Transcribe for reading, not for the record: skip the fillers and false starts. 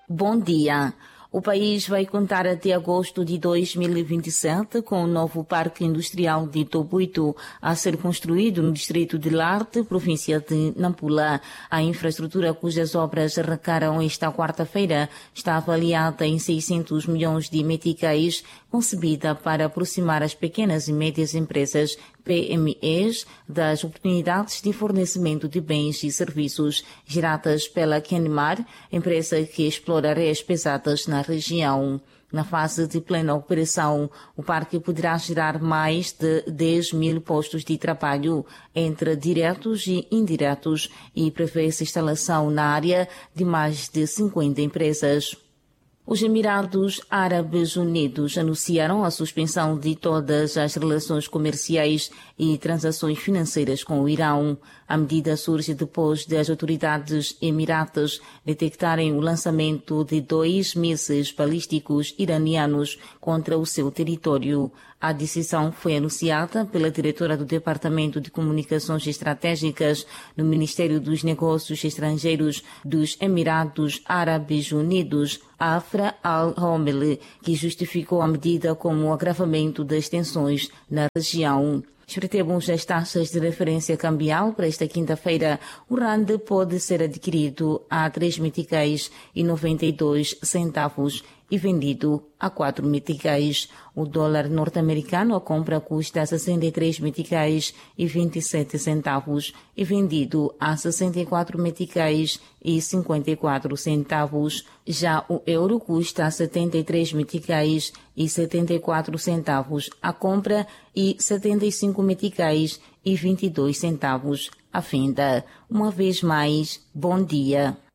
Bom dia. O país vai contar até agosto de 2027 com o novo Parque Industrial de Tobuito a ser construído no distrito de Larte, província de Nampula. A infraestrutura cujas obras arrancaram esta quarta-feira está avaliada em 600 milhões de meticais, concebida para aproximar as pequenas e médias empresas PMEs das oportunidades de fornecimento de bens e serviços geradas pela Kenmar, empresa que explora areias pesadas na região. Na fase de plena operação, o parque poderá gerar mais de 10 mil postos de trabalho entre diretos e indiretos e prevê-se instalação na área de mais de 50 empresas. Os Emirados Árabes Unidos anunciaram a suspensão de todas as relações comerciais e transações financeiras com o Irão. A medida surge depois de as autoridades emiratas detectarem o lançamento de 2 mísseis balísticos iranianos contra o seu território. A decisão foi anunciada pela diretora do Departamento de Comunicações Estratégicas no Ministério dos Negócios Estrangeiros dos Emirados Árabes Unidos, Afra Al-Homel, que justificou a medida como o agravamento das tensões na região. Espreitemos as taxas de referência cambial para esta quinta-feira. O rand pode ser adquirido a 3 meticais e 92 centavos e vendido a 4 meticais. O dólar norte-americano a compra custa 63 meticais e 27 centavos e vendido a 64 meticais e 54 centavos. Já o euro custa 73 meticais e 74 centavos a compra e 75 meticais e 22 centavos a venda. Uma vez mais, bom dia.